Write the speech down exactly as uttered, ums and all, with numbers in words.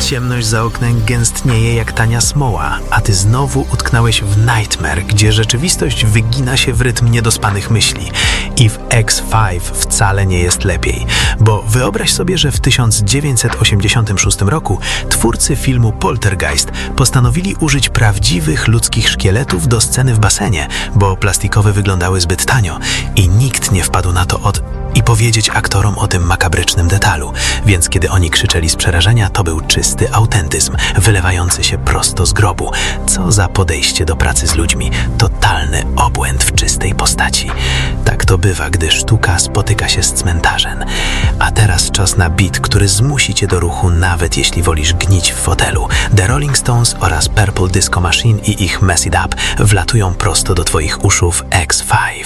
Ciemność za oknem gęstnieje jak tania smoła, a ty znowu utknąłeś w Nightmare, gdzie rzeczywistość wygina się w rytm niedospanych myśli. I w X pięć wcale nie jest lepiej, bo wyobraź sobie, że w tysiąc dziewięćset osiemdziesiątym szóstym roku twórcy filmu Poltergeist postanowili użyć prawdziwych ludzkich szkieletów do sceny w basenie, bo plastikowe wyglądały zbyt tanio i nikt nie wpadł na to od... i powiedzieć aktorom o tym makabrycznym detalu, więc kiedy oni krzyczeli z przerażenia, to był czysty autentyzm, wylewający się prosto z grobu. Co za podejście do pracy z ludźmi. Totalny obłęd w czystej postaci. Tak to bywa, gdy sztuka spotyka się z cmentarzem. A teraz czas na beat, który zmusi cię do ruchu, nawet jeśli wolisz gnić w fotelu. The Rolling Stones oraz Purple Disco Machine i ich Mess It Up wlatują prosto do twoich uszu w X pięć.